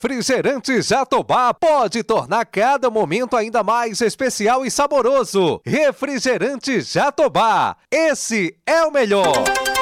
Refrigerante Jatobá pode tornar cada momento ainda mais especial e saboroso. Refrigerante Jatobá, esse é o melhor.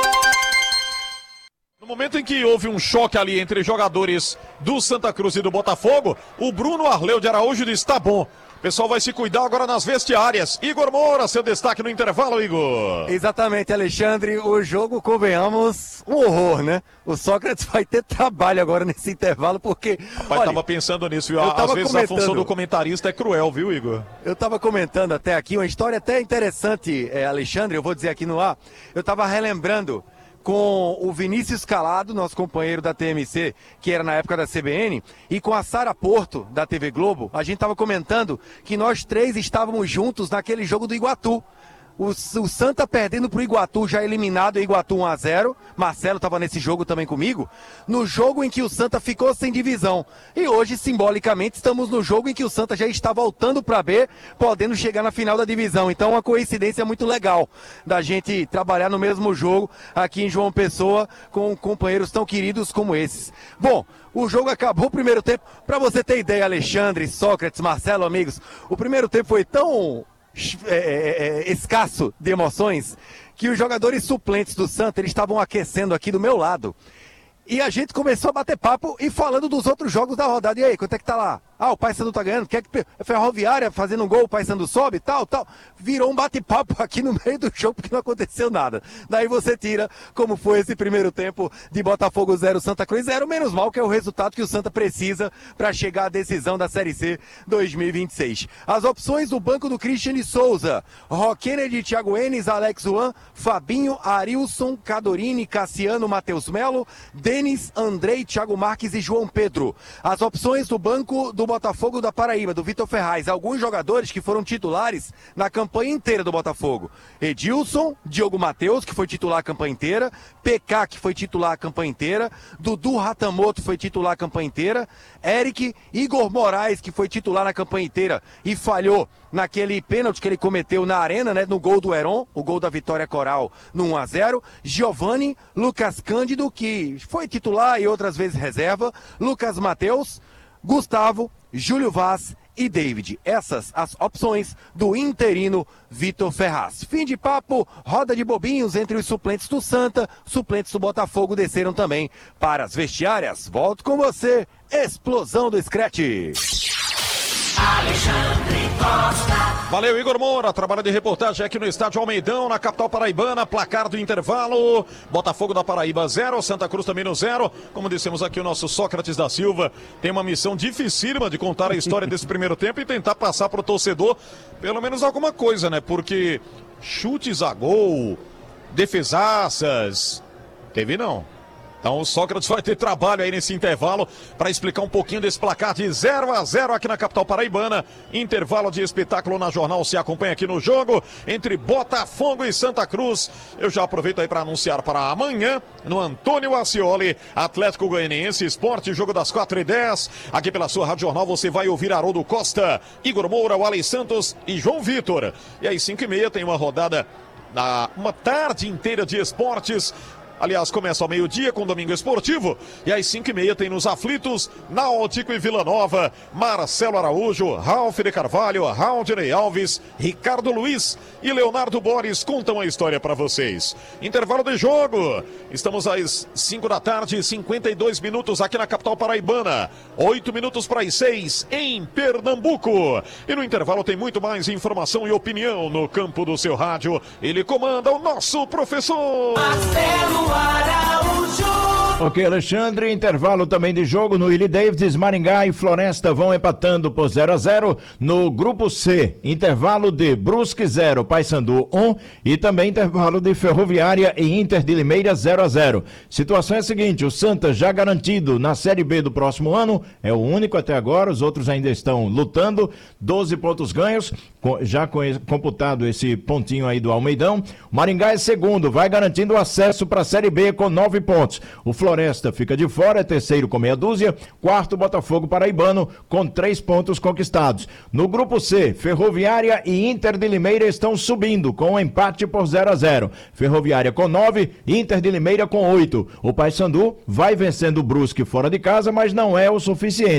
No momento em que houve um choque ali entre jogadores do Santa Cruz e do Botafogo, o Bruno Arleu de Araújo disse: tá bom, o pessoal vai se cuidar agora nas vestiárias. Igor Moura, seu destaque no intervalo, Igor. Exatamente, Alexandre. O jogo, convenhamos, um horror, né? O Sócrates vai ter trabalho agora nesse intervalo, porque... Rapaz, tava pensando nisso, viu? Às vezes a função do comentarista é cruel, viu, Igor? Eu tava comentando até aqui uma história até interessante, Alexandre, eu vou dizer aqui no ar. Eu tava relembrando com o Vinícius Calado, nosso companheiro da TMC, que era na época da CBN, e com a Sara Porto, da TV Globo. A gente estava comentando que nós três estávamos juntos naquele jogo do Iguatu. O Santa perdendo pro Iguatu, já eliminado, o Iguatu 1-0. Marcelo estava nesse jogo também comigo. No jogo em que o Santa ficou sem divisão. E hoje, simbolicamente, estamos no jogo em que o Santa já está voltando para B, podendo chegar na final da divisão. Então, uma coincidência muito legal da gente trabalhar no mesmo jogo aqui em João Pessoa com companheiros tão queridos como esses. Bom, o jogo acabou o primeiro tempo. Para você ter ideia, Alexandre, Sócrates, Marcelo, amigos, o primeiro tempo foi tão... escasso de emoções, que os jogadores suplentes do Santa, eles estavam aquecendo aqui do meu lado. E a gente começou a bater papo e falando dos outros jogos da rodada. E aí, quanto é que tá lá? Ah, o Paysandu tá ganhando, quer que a Ferroviária fazendo um gol, o Paysandu sobe, tal. Virou um bate-papo aqui no meio do jogo porque não aconteceu nada. Daí você tira como foi esse primeiro tempo de Botafogo 0, Santa Cruz 0, menos mal que é o resultado que o Santa precisa para chegar à decisão da Série C 2026. As opções do banco do Christian de Souza: Roquene, Thiago Enes, Alex Juan, Fabinho, Arilson, Cadorini, Cassiano, Matheus Melo, Denis, Andrei, Thiago Marques e João Pedro. As opções do banco do Botafogo da Paraíba, do Vitor Ferraz: alguns jogadores que foram titulares na campanha inteira do Botafogo. Edilson, Diogo Matheus, que foi titular a campanha inteira, PK, que foi titular a campanha inteira, Dudu Ratamoto foi titular a campanha inteira, Eric, Igor Moraes, que foi titular na campanha inteira e falhou naquele pênalti que ele cometeu na arena, né, no gol do Heron, o gol da vitória coral no 1-0, Giovani, Lucas Cândido, que foi titular e outras vezes reserva, Lucas Matheus, Gustavo, Júlio Vaz e David. Essas as opções do interino Vitor Ferraz. Fim de papo, roda de bobinhos entre os suplentes do Santa. Suplentes do Botafogo desceram também para as vestiárias. Volto com você, explosão do Scratch. Alexandre Costa. Valeu, Igor Moura. Trabalho de reportagem aqui no estádio Almeidão, na capital paraibana. Placar do intervalo: Botafogo da Paraíba 0, Santa Cruz também no 0. Como dissemos aqui, o nosso Sócrates da Silva tem uma missão dificílima de contar a história desse primeiro tempo e tentar passar para o torcedor pelo menos alguma coisa, né? Porque chutes a gol, defesaças, teve não. Então o Sócrates vai ter trabalho aí nesse intervalo para explicar um pouquinho desse placar de 0-0 aqui na capital paraibana. Intervalo de espetáculo na Jornal se acompanha aqui no jogo entre Botafogo e Santa Cruz. Eu já aproveito aí para anunciar para amanhã no Antônio Ascioli, Atlético Goianiense Esporte, jogo das 4h10. Aqui pela sua Rádio Jornal você vai ouvir Haroldo Costa, Igor Moura, Wally Santos e João Vitor. E aí 5h30 tem uma rodada, uma tarde inteira de esportes. Aliás, começa ao meio-dia com o Domingo Esportivo. E às 5h30 tem nos aflitos Náutico e Vila Nova. Marcelo Araújo, Ralf de Carvalho, Raudney Alves, Ricardo Luiz e Leonardo Borges contam a história para vocês. Intervalo de jogo. Estamos às 5 da tarde, 52 minutos aqui na capital paraibana. 8 minutos para as 6 em Pernambuco. E no intervalo tem muito mais informação e opinião no campo do seu rádio. Ele comanda o nosso professor Marcelo Araújo. Ok, Alexandre, intervalo também de jogo no Willie Davids, Maringá e Floresta vão empatando por 0-0 no grupo C. Intervalo de Brusque 0, Paysandu 1 e também intervalo de Ferroviária e Inter de Limeira 0-0. Situação é a seguinte: o Santa já garantido na Série B do próximo ano, é o único até agora, os outros ainda estão lutando, 12 pontos ganhos, já computado esse pontinho aí do Almeidão. O Maringá é segundo, vai garantindo o acesso para a Série B com 9 pontos. O Floresta fica de fora, é terceiro com meia dúzia, quarto Botafogo Paraibano com 3 pontos conquistados. No grupo C, Ferroviária e Inter de Limeira estão subindo com um empate por 0-0. Ferroviária com 9, Inter de Limeira com 8. O Paysandu vai vencendo o Brusque fora de casa, mas não é o suficiente.